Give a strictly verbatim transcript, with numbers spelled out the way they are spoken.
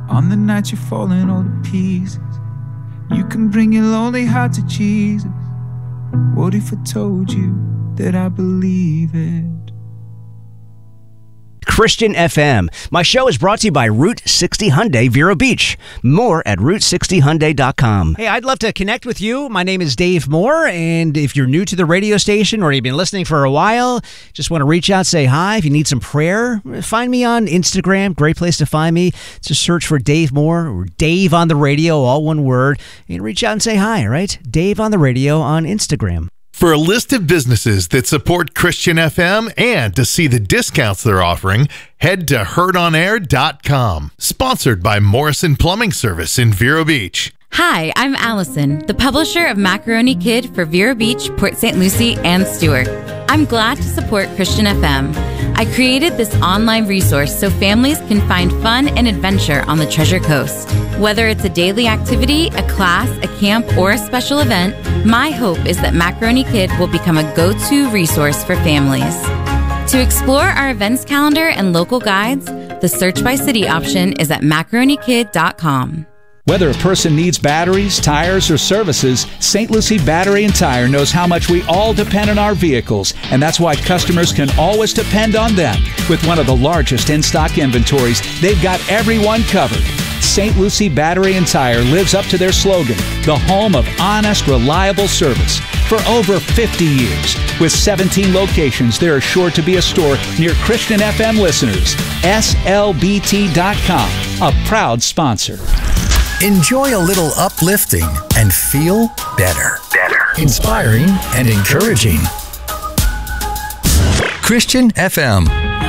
On the night you're falling all to pieces, you can bring your lonely heart to Jesus. What if I told you that I believe it? Christian F M. My show is brought to you by Route sixty Hyundai Vero Beach. More at route sixty hyundai dot com. Hey, I'd love to connect with you. My name is Dave Moore, and if you're new to the radio station or you've been listening for a while, just want to reach out, say hi. If you need some prayer, find me on Instagram. Great place to find me. Just search for Dave Moore or Dave on the Radio, all one word, and reach out and say hi, all right? Dave on the Radio on Instagram. For a list of businesses that support Christian F M and to see the discounts they're offering, head to heard on air dot com. Sponsored by Morrison Plumbing Service in Vero Beach. Hi, I'm Allison, the publisher of Macaroni Kid for Vero Beach, Port Saint Lucie, and Stewart. I'm glad to support Christian F M. I created this online resource so families can find fun and adventure on the Treasure Coast. Whether it's a daily activity, a class, a camp, or a special event, my hope is that Macaroni Kid will become a go-to resource for families. To explore our events calendar and local guides, the search by city option is at macaroni kid dot com. Whether a person needs batteries, tires, or services, Saint Lucie Battery and Tire knows how much we all depend on our vehicles, and that's why customers can always depend on them. With one of the largest in-stock inventories, they've got everyone covered. Saint Lucie Battery and Tire lives up to their slogan, the home of honest, reliable service. For over fifty years, with seventeen locations, there is sure to be a store near Christian F M listeners. S L B T dot com, a proud sponsor. Enjoy a little uplifting and feel better. Better. Inspiring and encouraging. Christian F M.